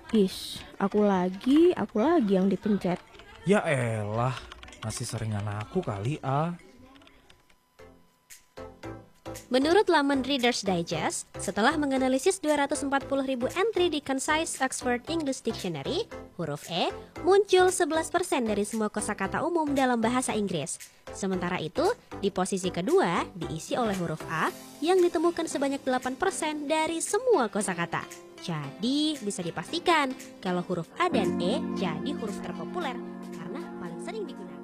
Aku lagi yang dipencet. Ya elah, masih seringan aku kali ah. Menurut laman Reader's Digest, setelah menganalisis 240.000 entry di Concise Oxford English Dictionary, huruf E muncul 11% dari semua kosakata umum dalam bahasa Inggris. Sementara itu, di posisi kedua diisi oleh huruf A yang ditemukan sebanyak 8% dari semua kosakata. Jadi, bisa dipastikan kalau huruf A dan E jadi huruf terpopuler karena paling sering digunakan.